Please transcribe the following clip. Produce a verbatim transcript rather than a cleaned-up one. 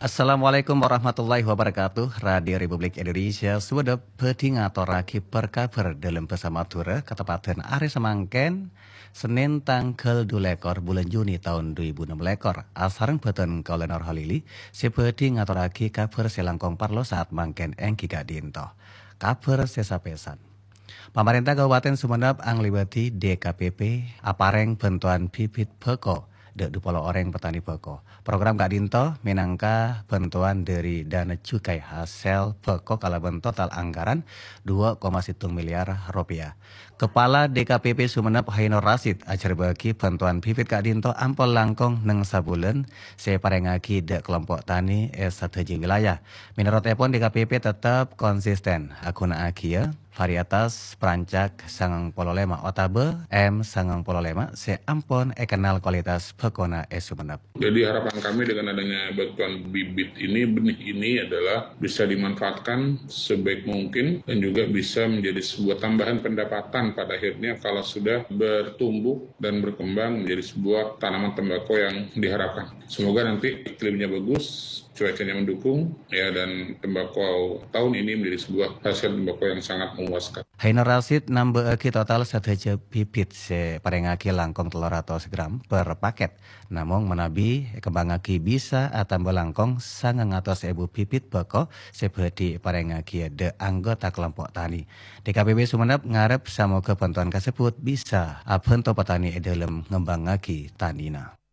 Assalamualaikum warahmatullahi wabarakatuh. Radio Republik Indonesia sudah peti ngaturake perkabar dalam pesamatura ketepatan hari semangken Senin tanggal dua lekor bulan Juni tahun dua ribu enam lekor. Asareng beten kaulenor halili sepeti ngaturake kabar selangkong parlo saat mangken engki gak dinto. Kabar sesapesan. Pemerintah Kabupaten Sumeneb angliwati D K P P apareng bantuan bibit beko de dupolo orang petani beko. Program Kak Dinto minangka bantuan dari dana cukai hasil beko kalaban total anggaran dua koma satu miliar rupiah. Kepala D K P P Sumeneb Hainur Rasid ajar bagi bantuan bibit Kak Dinto ampol langkong neng sabulan separengaki de kelompok tani es sateji wilayah. Menurut Epon D K P P tetap konsisten akuna akia varietas perancak sangang pololema otabe M sangang pololema se ampon ekenal kualitas pekona es Sumeneb. Jadi harapan kami dengan adanya bantuan bibit ini, benih ini adalah bisa dimanfaatkan sebaik mungkin dan juga bisa menjadi sebuah tambahan pendapatan pada akhirnya kalau sudah bertumbuh dan berkembang menjadi sebuah tanaman tembakau yang diharapkan. Semoga nanti iklimnya bagus, cuacanya mendukung ya, dan tembakau tahun ini menjadi sebuah hasil tembakau yang sangat memuaskan. Hainur Rasid nambaaki total sateja bibit se parengaki langkong telur ratus gram per paket. Namun menabi kembangaki bisa atambah langkong sangang atus ebu bibit beko seperti parengaki de anggota kelompok tani. D K P P Sumeneb ngarep samoga bantuan kasebut bisa abentuk petani dalam ngembangaki tanina.